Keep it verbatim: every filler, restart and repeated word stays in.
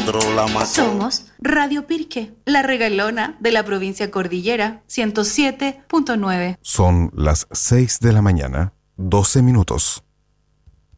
controla más. Somos Radio Pirque, la regalona de la provincia Cordillera, ciento siete punto nueve. Son las seis de la mañana, doce minutos.